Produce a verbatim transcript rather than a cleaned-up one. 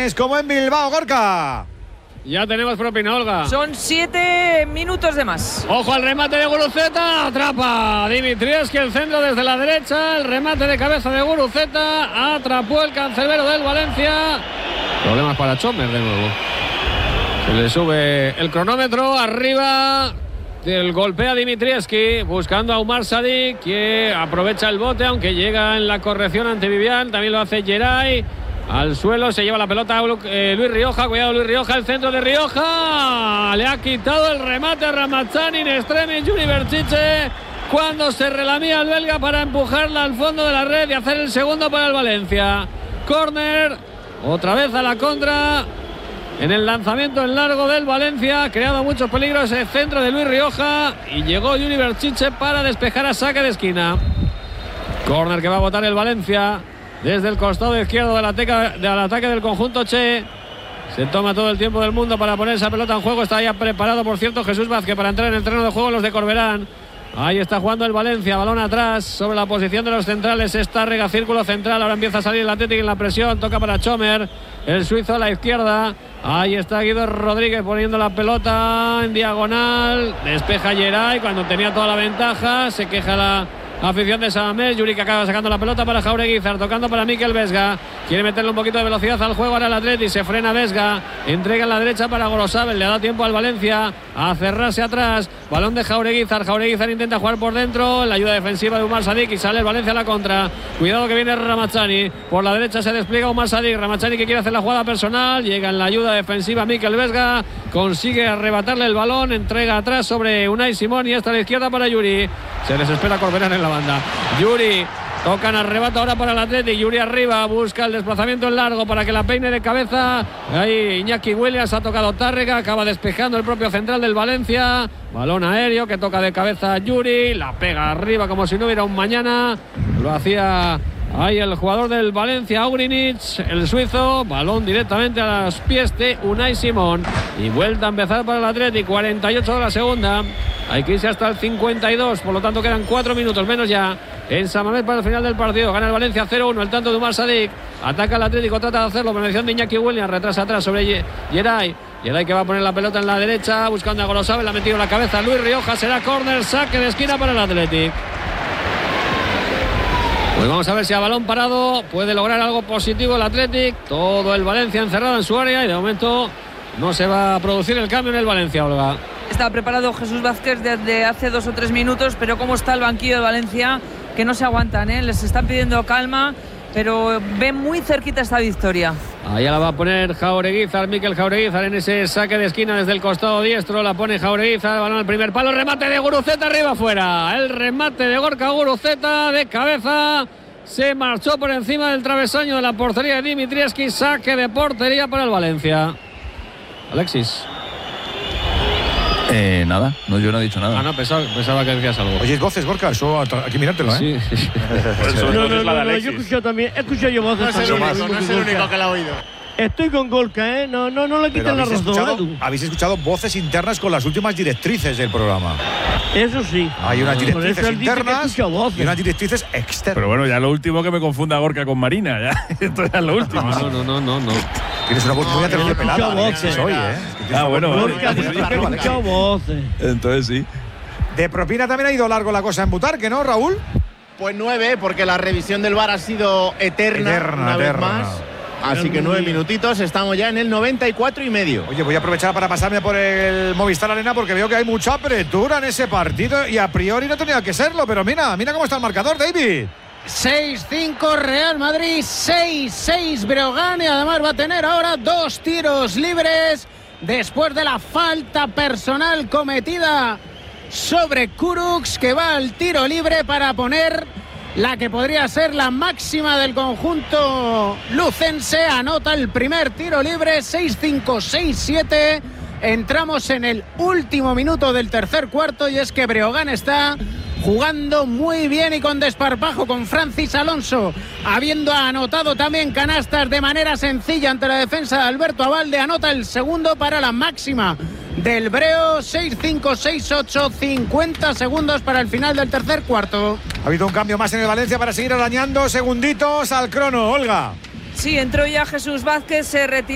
Leganés como en Bilbao, Gorka. Ya tenemos propina, Olga. Son siete minutos de más. Ojo al remate de Guruceta. Atrapa Dimitrievski el centro desde la derecha. El remate de cabeza de Guruceta. Atrapó el cancerbero del Valencia. Problemas para Chomer de nuevo. Se le sube el cronómetro. Arriba. El golpea Dimitrievski buscando a Umar Sadik, que aprovecha el bote, aunque llega en la corrección ante Vivian. También lo hace Geray. Al suelo se lleva la pelota eh, Luis Rioja. Cuidado Luis Rioja, el centro de Rioja. Le ha quitado el remate a Ramazzani in extremis Yuri Berchiche cuando se relamía el belga para empujarla al fondo de la red y hacer el segundo para el Valencia. Córner, otra vez a la contra. En el lanzamiento en largo del Valencia ha creado muchos peligros el centro de Luis Rioja y llegó Yuri Berchiche para despejar a saque de esquina. Córner que va a botar el Valencia desde el costado izquierdo del ataque, del ataque del conjunto Che. Se toma todo el tiempo del mundo para poner esa pelota en juego. Está ya preparado, por cierto, Jesús Vázquez para entrar en el terreno de juego los de Corberán. Ahí está jugando el Valencia, balón atrás sobre la posición de los centrales. Estárrega, círculo central, ahora empieza a salir el Atlético en la presión, toca para Chomer, el suizo a la izquierda. Ahí está Guido Rodríguez poniendo la pelota en diagonal, despeja Geray cuando tenía toda la ventaja, se queja la afición de Samamés. Yuri que acaba sacando la pelota para Jaureguizar, tocando para Mikel Vesga, quiere meterle un poquito de velocidad al juego ahora el Atleti, se frena Vesga, entrega en la derecha para Gorosabel, le da tiempo al Valencia a cerrarse atrás, balón de Jaureguizar, Jaureguizar intenta jugar por dentro, la ayuda defensiva de Umar Sadik y sale el Valencia a la contra, cuidado que viene Ramazzani, por la derecha se despliega Umar Sadik, Ramazzani que quiere hacer la jugada personal, llega en la ayuda defensiva Mikel Vesga, consigue arrebatarle el balón, entrega atrás sobre Unai Simón y hasta la izquierda para Yuri, se desespera Corberán en la banda. Yuri, tocan arrebato ahora para el Atleti. Yuri arriba, busca el desplazamiento en largo para que la peine de cabeza. Ahí Iñaki Williams, ha tocado Tárrega, acaba despejando el propio central del Valencia. Balón aéreo que toca de cabeza Yuri, la pega arriba como si no hubiera un mañana. Lo hacía ahí el jugador del Valencia, Aurinic, el suizo. Balón directamente a los pies de Unai Simón. Y vuelta a empezar para el Atleti, cuarenta y ocho de la segunda. Hay que irse hasta el cincuenta y dos, por lo tanto quedan cuatro minutos menos ya en Samamés para el final del partido. Gana el Valencia cero uno, el tanto de Umar Sadik. Ataca el Atlético, trata de hacerlo, mención de Iñaki Williams, retrasa atrás sobre Geray. Geray que va a poner la pelota en la derecha, buscando a Gorosabel, la ha metido en la cabeza Luis Rioja, será córner, saque de esquina para el Atlético. Pues vamos a ver si a balón parado puede lograr algo positivo el Atlético. Todo el Valencia encerrado en su área y de momento no se va a producir el cambio en el Valencia, Olga. Está preparado Jesús Vázquez desde hace dos o tres minutos, pero cómo está el banquillo de Valencia, que no se aguantan, ¿eh? Les están pidiendo calma, pero ven muy cerquita esta victoria. Ahí la va a poner Jaureguizar, Mikel Jaureguizar en ese saque de esquina desde el costado diestro, la pone Jaureguizar, balón al primer palo, remate de Guruceta arriba afuera, el remate de Gorka Guruceta de cabeza, se marchó por encima del travesaño de la portería de Dimitrievski, saque de portería para el Valencia. Alexis. Eh, nada, no, yo no he dicho nada. Ah, no, pensaba, pensaba que decías algo. Oye, voces, Gorka, eso aquí mirártelo, ¿eh? Sí, sí. no, no, no, no, no, yo he escuchado también, he escuchado yo voces. No es el único, no es el único que la ha oído. Estoy con Gorka, ¿eh? No, no, no le quiten la razón, escuchado, ¿eh, tú? Habéis escuchado voces internas con las últimas directrices del programa. Eso sí. Hay unas directrices Por eso internas y unas directrices externas. Pero bueno, ya lo último que me confunda Gorka con Marina, ya. Esto ya es lo último. No, no, no, no, no. Tienes una voz muy no, aterciopelada, no, Alexis, hoy, ¿eh? Ah, bueno, Gorka, he escuchado voces. Entonces sí. De propina también ha ido largo la cosa en Butarque, ¿no, Raúl? Pues nueve, porque la revisión del V A R ha sido eterna, Eterna, una vez eterna. más. Así que nueve minutitos, estamos ya en el noventa y cuatro y medio. Oye, voy a aprovechar para pasarme por el Movistar Arena porque veo que hay mucha apertura en ese partido y a priori no tenía que serlo, pero mira, mira cómo está el marcador, David. seis cinco Real Madrid, seis seis Breogán y además va a tener ahora dos tiros libres después de la falta personal cometida sobre Kurucs, que va al tiro libre para poner la que podría ser la máxima del conjunto lucense. Anota el primer tiro libre, seis cinco, seis siete. Entramos en el último minuto del tercer cuarto y es que Breogán está jugando muy bien y con desparpajo, con Francis Alonso habiendo anotado también canastas de manera sencilla ante la defensa de Alberto Abalde. Anota el segundo para la máxima del Breo, seis cinco, seis ocho, cincuenta segundos para el final del tercer cuarto. Ha habido un cambio más en el Valencia para seguir arañando segunditos al crono, Olga. Sí, entró ya Jesús Vázquez, se retiró.